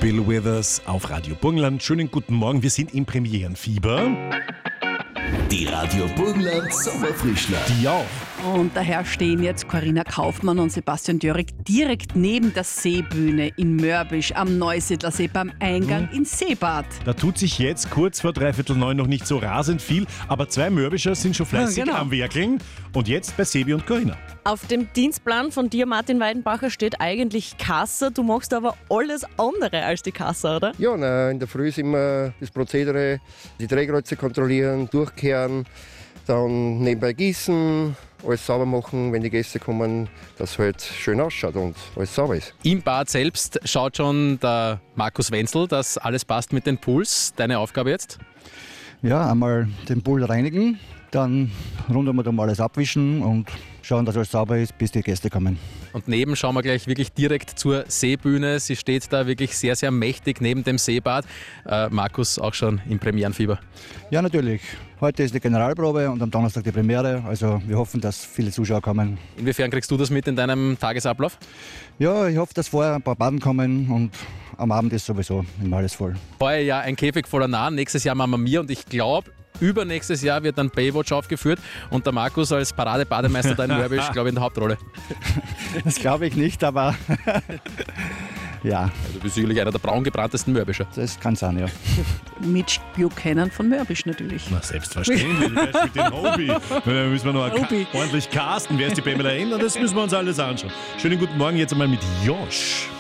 Bill Withers auf Radio Burgenland. Schönen guten Morgen, wir sind im Premierenfieber. Die Radio Burgenland Sommerfrischler. Die auch. Und daher stehen jetzt Corinna Kaufmann und Sebastian Dörrig direkt neben der Seebühne in Mörbisch am Neusiedlersee beim Eingang ins Seebad. Da tut sich jetzt kurz vor 8:45 noch nicht so rasend viel, aber zwei Mörbischer sind schon fleißig am Werkeln. Und jetzt bei Sebi und Corinna. Auf dem Dienstplan von dir, Martin Weidenbacher, steht eigentlich Kasse. Du machst aber alles andere als die Kasse, oder? Ja, in der Früh ist immer das Prozedere, die Drehkreuze kontrollieren, durchkehren, dann nebenbei gießen, alles sauber machen, wenn die Gäste kommen, dass es halt schön ausschaut und alles sauber ist. Im Bad selbst schaut schon der Markus Wenzel, dass alles passt mit den Pools. Deine Aufgabe jetzt? Ja, einmal den Pool reinigen, dann rundum alles abwischen und schauen, dass alles sauber ist, bis die Gäste kommen. Und neben schauen wir gleich wirklich direkt zur Seebühne. Sie steht da wirklich sehr, sehr mächtig neben dem Seebad. Markus, auch schon im Premierenfieber. Ja, natürlich. Heute ist die Generalprobe und am Donnerstag die Premiere. Also wir hoffen, dass viele Zuschauer kommen. Inwiefern kriegst du das mit in deinem Tagesablauf? Ja, ich hoffe, dass vorher ein paar Baden kommen und am Abend ist sowieso immer alles voll. Heuer ja ein Käfig voller Nahen, nächstes Jahr Mama Mia und ich glaube, übernächstes Jahr wird dann Baywatch aufgeführt und der Markus als Paradebademeister da in Mörbisch, glaube ich, in der Hauptrolle. Das glaube ich nicht, aber ja. Also du bist sicherlich einer der braungebranntesten Mörbischer. Das kann sein, ja. Mitch Buchanan von Mörbisch natürlich. Na, selbstverständlich, wer spielt den Hobby? Da müssen wir noch ordentlich casten. Wer ist die Pamela End? Das müssen wir uns alles anschauen. Schönen guten Morgen jetzt einmal mit Josh.